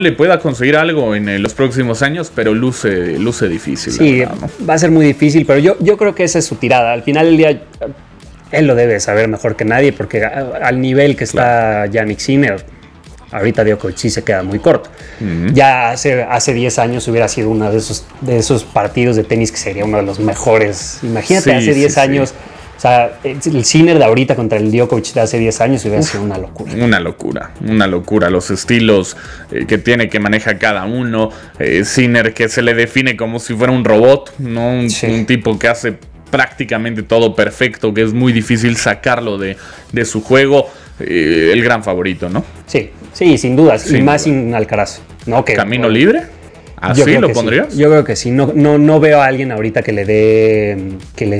le pueda conseguir algo en los próximos años, pero luce difícil. Sí, verdad, ¿no? Va a ser muy difícil, pero yo creo que esa es su tirada. Al final del día, él lo debe saber mejor que nadie, porque al nivel que está Jannik Sinner, ahorita Djokovic sí se queda muy corto. Ya hace 10 años hubiera sido uno de esos partidos de tenis que sería uno de los mejores. Imagínate, hace 10 años... O sea, el Sinner de ahorita contra el Djokovic de hace 10 años hubiera sido una locura. Una locura. Los estilos que maneja cada uno. Sinner que se le define como si fuera un robot, ¿no? Un tipo que hace prácticamente todo perfecto, que es muy difícil sacarlo de su juego. El gran favorito, ¿no? Sí, sin dudas. Y más sin Alcaraz, ¿no? ¿Camino libre? ¿Así lo pondrías? Sí. Yo creo que sí. No veo a alguien ahorita que le dé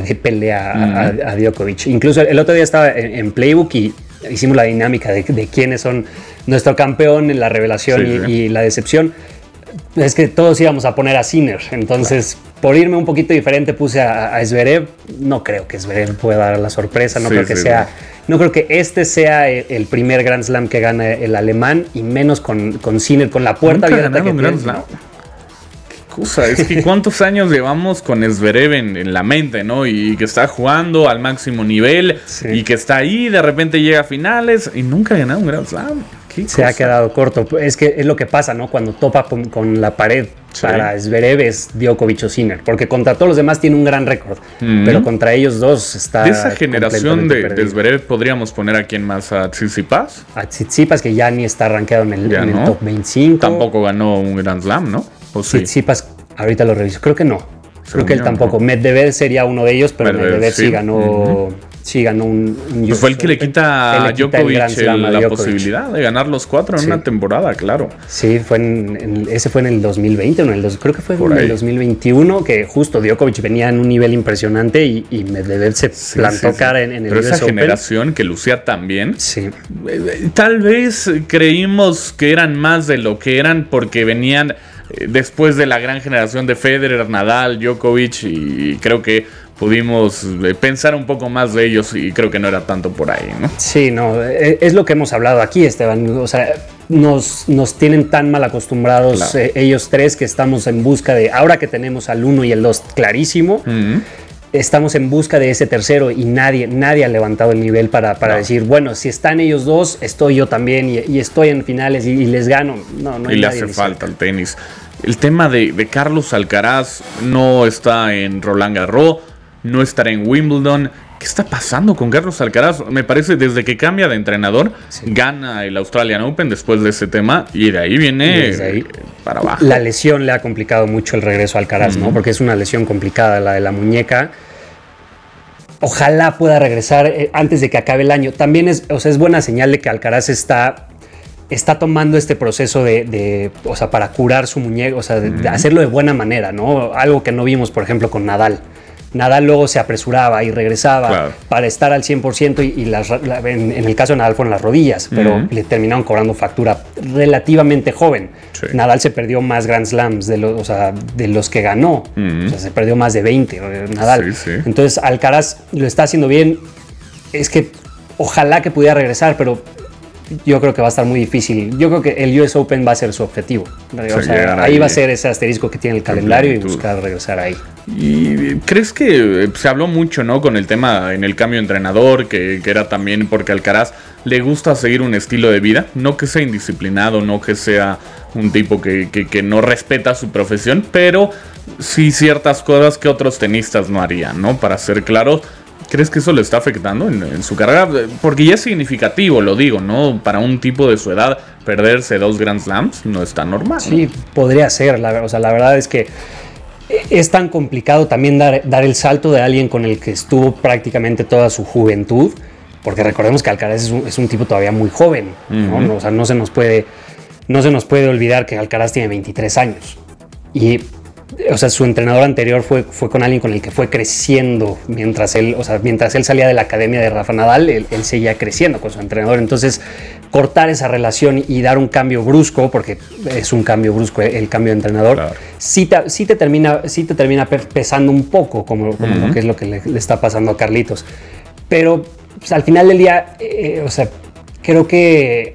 pelea a Djokovic. Incluso el otro día estaba en Playbook y hicimos la dinámica de quiénes son nuestro campeón, la revelación y la decepción. Es que todos íbamos a poner a Sinner. Entonces, por irme un poquito diferente, puse a Zverev. No creo que Zverev pueda dar la sorpresa. No creo que este sea el primer Grand Slam que gana el alemán, y menos con Sinner, con la puerta abierta que tiene. Grand Slam. Cosa, es que cuántos años llevamos con Zverev en la mente, ¿no? Y que está jugando al máximo nivel y que está ahí, de repente llega a finales y nunca ha ganado un Grand Slam. Se ha quedado corto. Es que es lo que pasa, ¿no? Cuando topa con la pared para Zverev es Djokovic o Sinner, porque contra todos los demás tiene un gran récord, pero contra ellos dos está... De esa generación de Zverev podríamos poner a quién más, a Tsitsipas. A Tsitsipas, que ya ni está rankeado en el top 25. Tampoco ganó un Grand Slam, ¿no? Tsitsipas, ahorita lo reviso, creo que no. Creo que él tampoco. Medvedev sería uno de ellos, pero Medvedev sí ganó... Sí, ganó un pues fue el que le quita a Djokovic la posibilidad de ganar los 4 en una temporada, claro. Sí, ese fue en el 2020, creo que fue en el 2021, que justo Djokovic venía en un nivel impresionante y Medvedev se plantó cara en el Pero US esa Open. Generación que lucía tan bien, tal vez creímos que eran más de lo que eran porque venían después de la gran generación de Federer, Nadal, Djokovic, y creo que pudimos pensar un poco más de ellos y creo que no era tanto por ahí, ¿no? Sí, no, es lo que hemos hablado aquí, Esteban. O sea, nos tienen tan mal acostumbrados ellos tres que estamos en busca de, ahora que tenemos al 1 y el 2 clarísimo, estamos en busca de ese tercero y nadie ha levantado el nivel para decir, bueno, si están ellos dos, estoy yo también y estoy en finales y les gano. No y le hace falta al tenis. El tema de Carlos Alcaraz no está en Roland Garros, no estará en Wimbledon. ¿Qué está pasando con Carlos Alcaraz? Me parece desde que cambia de entrenador, gana el Australian Open después de ese tema y de ahí viene para abajo. La lesión le ha complicado mucho el regreso a Alcaraz, ¿no? Porque es una lesión complicada, la de la muñeca. Ojalá pueda regresar antes de que acabe el año. También es buena señal de que Alcaraz está tomando este proceso o sea, para curar su muñeca, o sea, de hacerlo de buena manera, ¿no? Algo que no vimos, por ejemplo, con Nadal. Nadal luego se apresuraba y regresaba para estar al 100% y en el caso de Nadal fueron las rodillas, pero le terminaron cobrando factura relativamente joven. Nadal se perdió más Grand Slams de los que ganó. O sea, se perdió más de 20 Nadal. Entonces Alcaraz lo está haciendo bien. Es que ojalá que pudiera regresar, pero yo creo que va a estar muy difícil. Yo creo que el US Open va a ser su objetivo. O sea, ahí va a ser ese asterisco que tiene el calendario y buscar regresar ahí. ¿Y crees que se habló mucho, ¿no? Con el tema en el cambio de entrenador, que era también porque Alcaraz le gusta seguir un estilo de vida? No que sea indisciplinado, no que sea un tipo que no respeta su profesión, pero sí ciertas cosas que otros tenistas no harían, ¿no? Para ser claros. ¿Crees que eso le está afectando en su carrera? Porque ya es significativo, lo digo, ¿no? Para un tipo de su edad, perderse 2 Grand Slams no está normal. Sí, podría ser. La verdad es que es tan complicado también dar el salto de alguien con el que estuvo prácticamente toda su juventud, porque recordemos que Alcaraz es un tipo todavía muy joven, ¿no? O sea, no se nos puede olvidar que Alcaraz tiene 23 años. Y o sea, su entrenador anterior fue con alguien con el que fue creciendo mientras él salía de la academia de Rafa Nadal, él seguía creciendo con su entrenador. Entonces, cortar esa relación y dar un cambio brusco, porque es un cambio brusco el cambio de entrenador, sí te termina pesando un poco, como lo que es lo que le está pasando a Carlitos. Pero pues, al final del día, o sea, creo que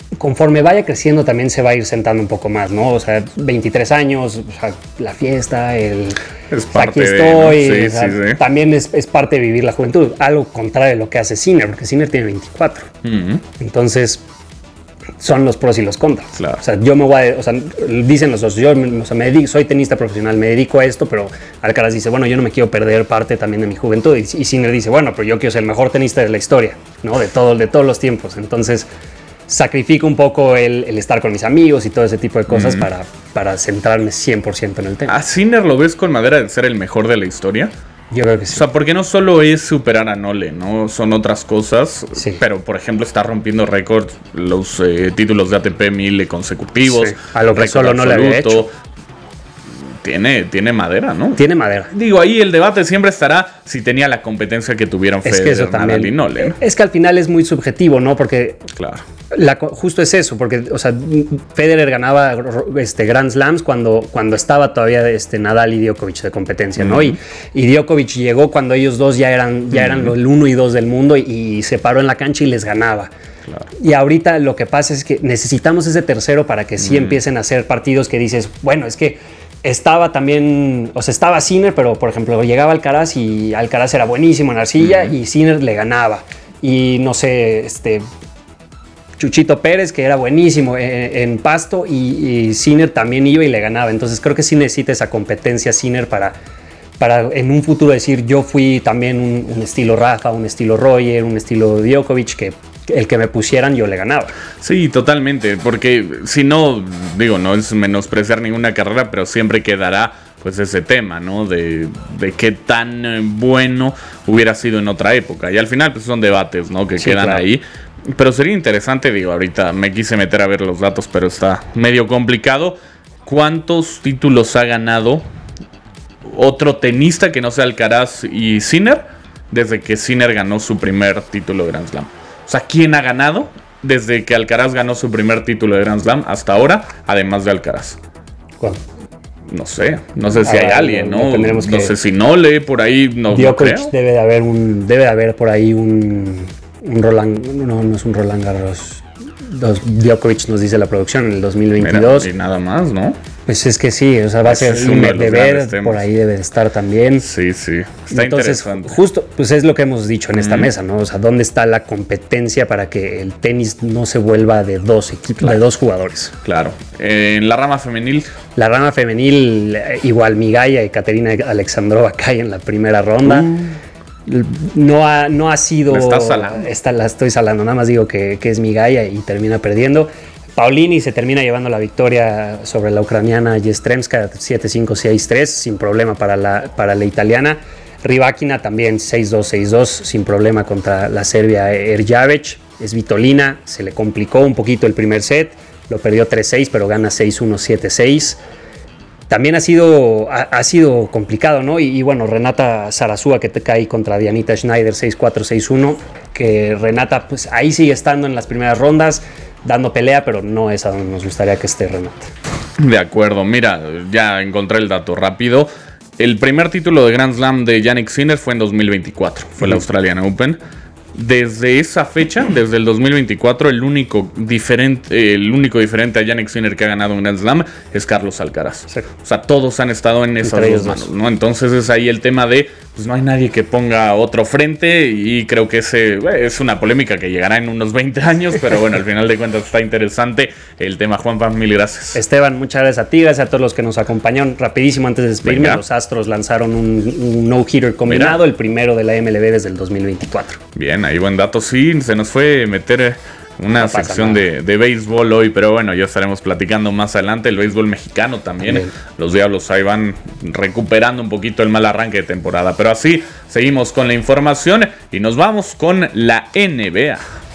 conforme vaya creciendo también se va a ir sentando un poco más, ¿no? O sea, 23 años, o sea, la fiesta, aquí estoy, sí, o sea, sí. También es parte de vivir la juventud, algo contrario de lo que hace Sinner, porque Sinner tiene 24. Entonces, son los pros y los contras. Claro. O sea, yo me voy a, o sea, dicen los dos, yo soy tenista profesional, me dedico a esto, pero Alcaraz dice, bueno, yo no me quiero perder parte también de mi juventud. Y Sinner dice, bueno, pero yo quiero ser el mejor tenista de la historia, ¿no? De todos los tiempos. Entonces, sacrifico un poco el estar con mis amigos y todo ese tipo de cosas para centrarme 100% en el tema. ¿A Sinner lo ves con madera de ser el mejor de la historia? Yo creo que sí. O sea, porque no solo es superar a Nole, ¿no? Son otras cosas. Sí. Pero, por ejemplo, está rompiendo récords, los títulos de ATP 1000 consecutivos. Sí. A lo que solo no le había hecho. Tiene madera, ¿no? Tiene madera. Digo, ahí el debate siempre estará si tenía la competencia que tuvieron Federer, Nadal y Nole, ¿no? Es que al final es muy subjetivo, ¿no? Porque claro. Justo es eso, porque, o sea, Federer ganaba Grand Slams cuando estaba todavía Nadal y Djokovic de competencia, ¿no? Y Djokovic llegó cuando ellos dos ya eran el 1 y 2 del mundo y se paró en la cancha y les ganaba. Claro. Y ahorita lo que pasa es que necesitamos ese tercero para que sí empiecen a hacer partidos que dices, bueno, es que estaba también, o sea, estaba Sinner, pero por ejemplo llegaba Alcaraz y Alcaraz era buenísimo en arcilla y Sinner le ganaba. Y no sé, Chuchito Pérez, que era buenísimo en pasto, y Sinner también iba y le ganaba. Entonces creo que sí necesita esa competencia Sinner para en un futuro decir, yo fui también un estilo Rafa, un estilo Roger, un estilo Djokovic, que el que me pusieran yo le ganaba. Sí, totalmente, porque si no, digo, no es menospreciar ninguna carrera, pero siempre quedará pues ese tema, ¿no? De qué tan bueno hubiera sido en otra época. Y al final pues son debates, ¿no? Que sí, quedan claro. Ahí. Pero sería interesante, digo, ahorita me quise meter a ver los datos, pero está medio complicado. ¿Cuántos títulos ha ganado otro tenista que no sea Alcaraz y Sinner desde que Sinner ganó su primer título de Grand Slam? O sea, ¿quién ha ganado desde que Alcaraz ganó su primer título de Grand Slam hasta ahora, además de Alcaraz? ¿Cuál? No sé si hay alguien, ¿no? No sé si Nole por ahí, no creo. Debe de haber por ahí un Roland, no es un Roland Garros. Djokovic nos dice la producción en el 2022. Mira, y nada más, ¿no? Pues es que sí, o sea, va a ser un deber, por ahí debe de estar también. Sí, está entonces, interesante. Justo, pues es lo que hemos dicho en esta mesa, ¿no? O sea, ¿dónde está la competencia para que el tenis no se vuelva de dos equipos, claro, de dos jugadores? Claro. En la rama femenil. La rama femenil, igual Migaya y Katerina Alexandrova caen en la primera ronda. No ha sido. ¿Me estás salando? La estoy salando, nada más digo que es Migaya y termina perdiendo. Paulini se termina llevando la victoria sobre la ucraniana Yastremska 7-5, 6-3, sin problema para la italiana. Rybakina también 6-2, 6-2, sin problema contra la serbia Erjavec. Svitolina se le complicó un poquito el primer set, lo perdió 3-6, pero gana 6-1, 7-6. También ha sido complicado, ¿no? Y bueno, Renata Sarasúa que te cae contra Dianita Schneider 6-4, 6-1, que Renata pues ahí sigue estando en las primeras rondas, dando pelea, pero no es a donde nos gustaría que esté Renata. De acuerdo, mira, ya encontré el dato rápido. El primer título de Grand Slam de Jannik Sinner fue en 2024, fue la Australian Open. Desde esa fecha, desde el 2024, el único diferente a Jannik Sinner que ha ganado un Grand Slam es Carlos Alcaraz. Sí. O sea, todos han estado en esas dos manos, ¿no? Entonces es ahí el tema de, pues no hay nadie que ponga otro frente y creo que es una polémica que llegará en unos 20 años, pero bueno, al final de cuentas está interesante el tema. Juanpa, mil gracias. Esteban, muchas gracias a ti, gracias a todos los que nos acompañaron. Rapidísimo, antes de despedirme, los Astros lanzaron un no-hitter combinado, el primero de la MLB desde el 2024. Bien, ahí buen dato. Sí, se nos fue meter una sección de béisbol hoy, pero bueno, ya estaremos platicando más adelante. El béisbol mexicano también. Los Diablos ahí van recuperando un poquito el mal arranque de temporada. Pero así seguimos con la información y nos vamos con la NBA.